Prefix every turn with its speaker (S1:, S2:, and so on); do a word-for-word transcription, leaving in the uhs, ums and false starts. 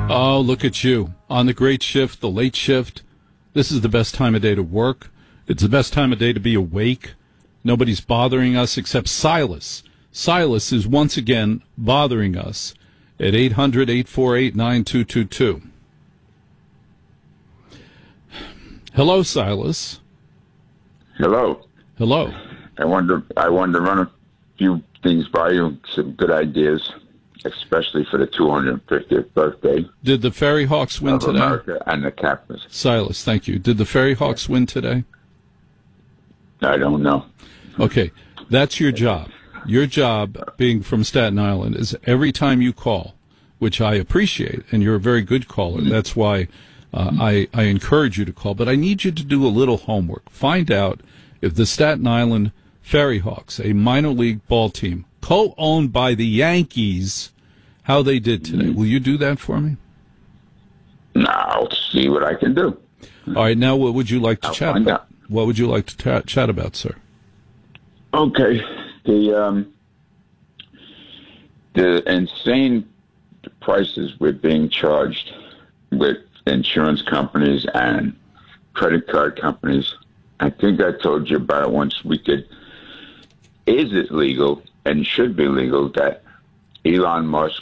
S1: Oh, look at you. On the great shift, the late shift. This is the best time of day to work. It's the best time of day to be awake. Nobody's bothering us except Silas. Silas is once again bothering us at eight hundred, eight four eight, nine two two two. Hello, Silas.
S2: Hello.
S1: Hello.
S2: I wanted to, I wanted to run a few things by you, some good ideas, especially for the two hundred fiftieth birthday
S1: Did the Ferry Hawks win
S2: of
S1: today?
S2: America and the Kappas.
S1: Silas, thank you. Did the Ferry Hawks win today?
S2: I don't know.
S1: Okay, that's your job. Your job, being from Staten Island, is every time you call, which I appreciate, and you're a very good caller. That's why uh, I, I encourage you to call. But I need you to do a little homework. Find out if the Staten Island Ferry Hawks, a minor league ball team, co-owned by the Yankees, how they did today. Will you do that for me?
S2: Now, I'll see what I can do.
S1: All right, now what would you like to
S2: I'll
S1: chat
S2: find
S1: about?
S2: out.
S1: What would you like to ta- chat about, sir?
S2: Okay. The um, the insane prices we're being charged with insurance companies and credit card companies. I think I told you about it once. We could. Is it legal and should be legal that Elon Musk